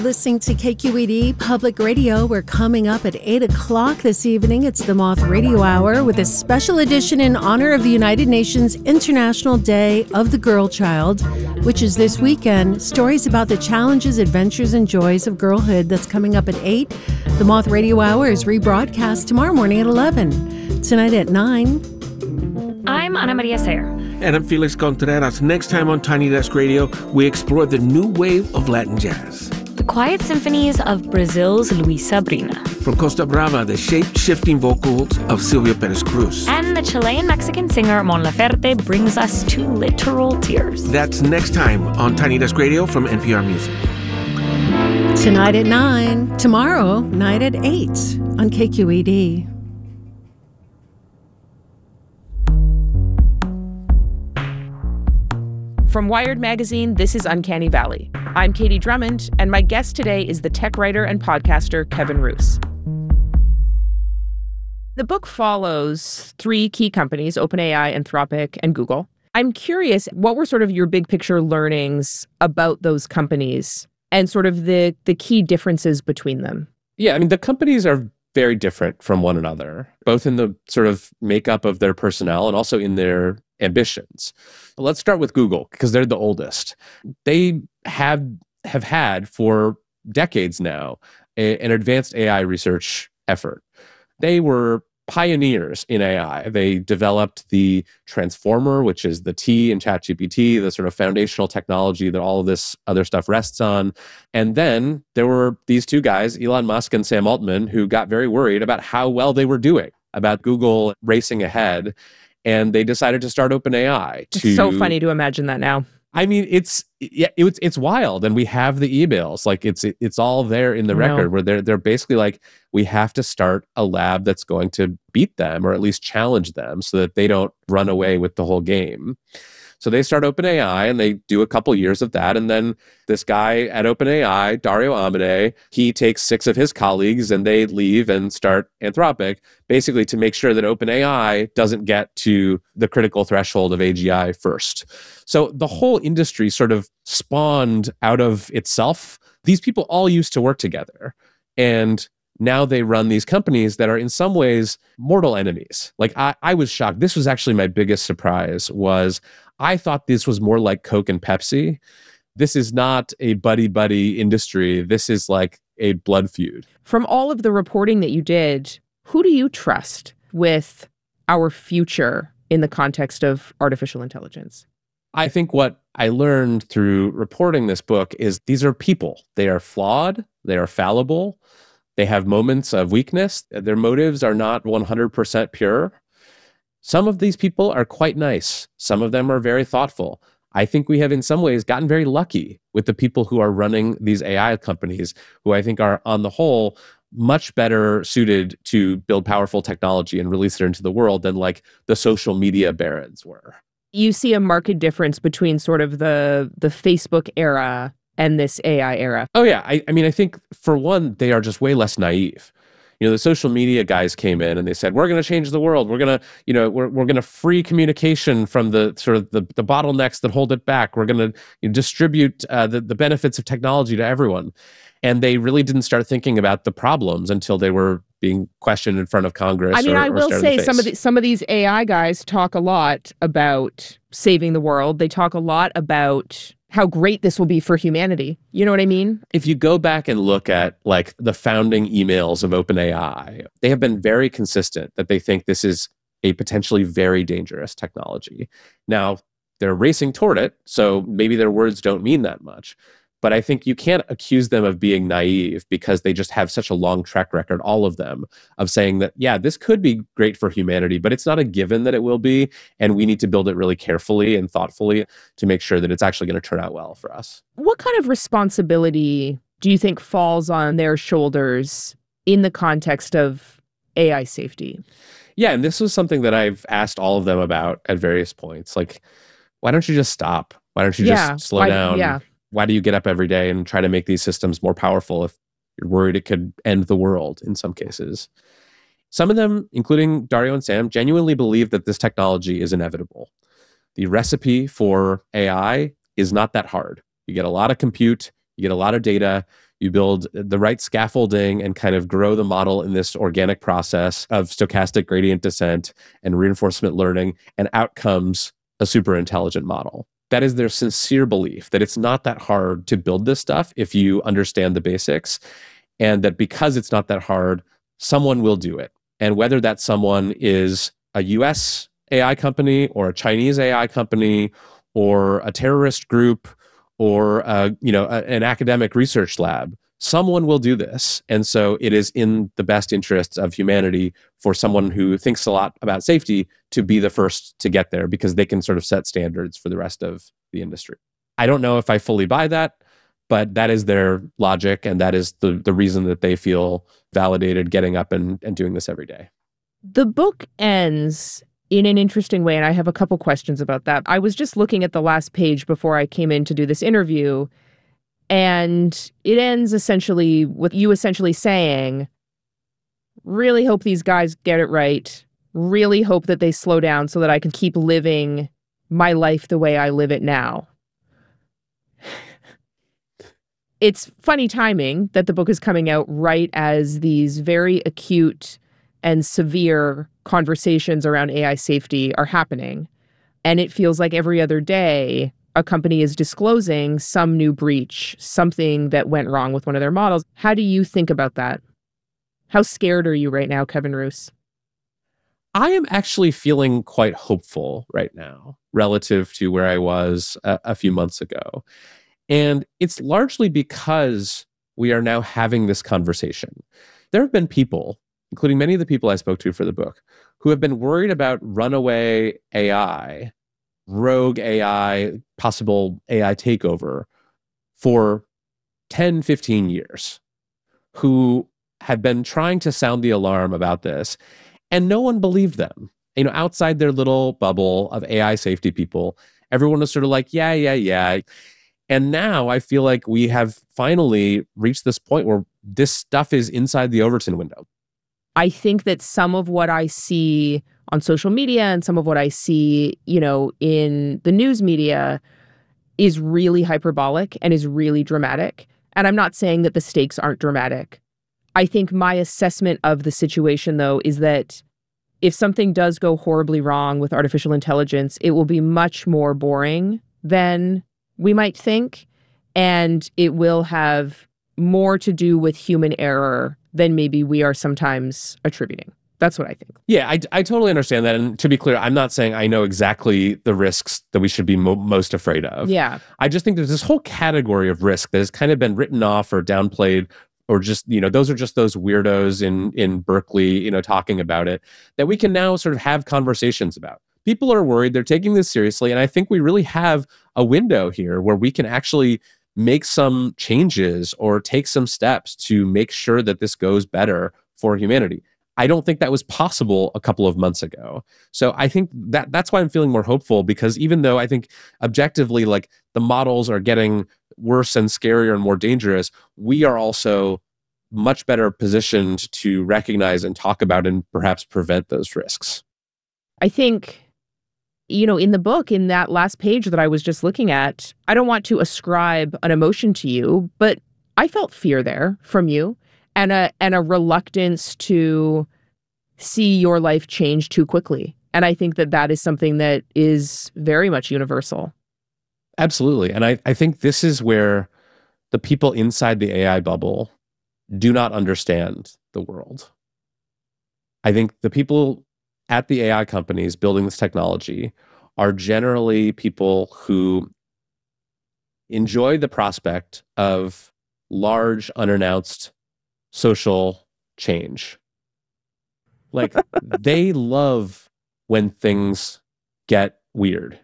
Listening to KQED Public Radio. We're coming up at 8 o'clock this evening. It's the Moth Radio Hour with a special edition in honor of the United Nations International Day of the Girl Child, which is this weekend. Stories about the challenges, adventures, and joys of girlhood. That's coming up at 8. The Moth Radio Hour is rebroadcast tomorrow morning at 11. Tonight at 9. I'm Ana Maria Sayer. And I'm Felix Contreras. Next time on Tiny Desk Radio, we explore the new wave of Latin jazz. The quiet symphonies of Brazil's Luis Sabrina. From Costa Brava, the shape-shifting vocals of Silvia Perez Cruz. And the Chilean-Mexican singer Mon Laferte brings us to literal tears. That's next time on Tiny Desk Radio from NPR Music. Tonight at 9. Tomorrow night at 8 on KQED. From Wired Magazine, this is Uncanny Valley. I'm Katie Drummond, and my guest today is the tech writer and podcaster Kevin Roose. The book follows three key companies, OpenAI, Anthropic, and Google. I'm curious, what were sort of your big picture learnings about those companies and sort of the key differences between them? Yeah, I mean, the companies are very different from one another, both in the sort of makeup of their personnel and also in their ambitions. But let's start with Google, because they're the oldest. They have had for decades now an advanced AI research effort. They were pioneers in AI. They developed the transformer, which is the T in ChatGPT, the sort of foundational technology that all of this other stuff rests on. And then there were these two guys, Elon Musk and Sam Altman, who got very worried about how well they were doing, about Google racing ahead. And they decided to start OpenAI. It's so funny to imagine that now. I mean, it's wild, and we have the emails. Like it's all there in the record where they're basically like, we have to start a lab that's going to beat them or at least challenge them so that they don't run away with the whole game. So they start OpenAI and they do a couple years of that. And then this guy at OpenAI, Dario Amodei, he takes 6 of his colleagues and they leave and start Anthropic, basically to make sure that OpenAI doesn't get to the critical threshold of AGI first. So the whole industry sort of spawned out of itself. These people all used to work together. And now they run these companies that are in some ways mortal enemies. Like I was shocked. This was actually my biggest surprise was I thought this was more like Coke and Pepsi. This is not a buddy-buddy industry. This is like a blood feud. From all of the reporting that you did, who do you trust with our future in the context of artificial intelligence? I think what I learned through reporting this book is these are people. They are flawed. They are fallible. They have moments of weakness. Their motives are not 100% pure. Some of these people are quite nice. Some of them are very thoughtful. I think we have in some ways gotten very lucky with the people who are running these AI companies, who I think are on the whole much better suited to build powerful technology and release it into the world than like the social media barons were. You see a marked difference between sort of the Facebook era and this AI era. Oh yeah, I mean, I think for one, they are just way less naive. You know, the social media guys came in and they said, we're going to change the world. We're going to, you know, we're going to free communication from the sort of the bottlenecks that hold it back. We're going to distribute the benefits of technology to everyone. And they really didn't start thinking about the problems until they were being questioned in front of Congress. I mean, I will say some of these AI guys talk a lot about saving the world. They talk a lot about how great this will be for humanity. You know what I mean? If you go back and look at like the founding emails of OpenAI, they have been very consistent that they think this is a potentially very dangerous technology. Now, they're racing toward it, so maybe their words don't mean that much. But I think you can't accuse them of being naive because they just have such a long track record, all of them, of saying that, yeah, this could be great for humanity, but it's not a given that it will be. And we need to build it really carefully and thoughtfully to make sure that it's actually going to turn out well for us. What kind of responsibility do you think falls on their shoulders in the context of AI safety? Yeah, and this was something that I've asked all of them about at various points. Like, why don't you just stop? Why don't you just slow down? Yeah. Why do you get up every day and try to make these systems more powerful if you're worried it could end the world in some cases? Some of them, including Dario and Sam, genuinely believe that this technology is inevitable. The recipe for AI is not that hard. You get a lot of compute, you get a lot of data, You build the right scaffolding and kind of grow the model in this organic process of stochastic gradient descent and reinforcement learning, and out comes a super intelligent model. That is their sincere belief that it's not that hard to build this stuff if you understand the basics, and that because it's not that hard, someone will do it. And whether that someone is a US AI company or a Chinese AI company or a terrorist group or an academic research lab, someone will do this. And so it is in the best interests of humanity for someone who thinks a lot about safety to be the first to get there, because they can sort of set standards for the rest of the industry. I don't know if I fully buy that, but that is their logic, and that is the reason that they feel validated getting up and doing this every day. The book ends in an interesting way, and I have a couple questions about that. I was just looking at the last page before I came in to do this interview, and it ends essentially with you essentially saying, really hope these guys get it right, really hope that they slow down so that I can keep living my life the way I live it now. It's funny timing that the book is coming out right as these very acute and severe conversations around AI safety are happening. And it feels like every other day, a company is disclosing some new breach, something that went wrong with one of their models. How do you think about that? How scared are you right now, Kevin Roose? I am actually feeling quite hopeful right now relative to where I was a few months ago. And it's largely because we are now having this conversation. There have been people, including many of the people I spoke to for the book, who have been worried about runaway AI, rogue AI, possible AI takeover for 10, 15 years, who had been trying to sound the alarm about this, and no one believed them. Outside their little bubble of AI safety people, everyone was sort of like, yeah. And now I feel like we have finally reached this point where this stuff is inside the Overton window. I think that some of what I see on social media and some of what I see, in the news media is really hyperbolic and is really dramatic. And I'm not saying that the stakes aren't dramatic. I think my assessment of the situation, though, is that if something does go horribly wrong with artificial intelligence, it will be much more boring than we might think. And it will have more to do with human error than maybe we are sometimes attributing. That's what I think. Yeah, I totally understand that. And to be clear, I'm not saying I know exactly the risks that we should be most afraid of. Yeah. I just think there's this whole category of risk that has kind of been written off or downplayed, or just, those are just those weirdos in Berkeley, talking about it, that we can now sort of have conversations about. People are worried, they're taking this seriously, and I think we really have a window here where we can actually make some changes or take some steps to make sure that this goes better for humanity. I don't think that was possible a couple of months ago. So I think that's why I'm feeling more hopeful, because even though I think objectively, like, the models are getting worse and scarier and more dangerous, we are also much better positioned to recognize and talk about and perhaps prevent those risks. I think, in the book, in that last page that I was just looking at, I don't want to ascribe an emotion to you, but I felt fear there from you, and a reluctance to see your life change too quickly. And I think that is something that is very much universal. Absolutely. And I think this is where the people inside the AI bubble do not understand the world. I think the people at the AI companies building this technology are generally people who enjoy the prospect of large, unannounced social change. Like, they love when things get weird.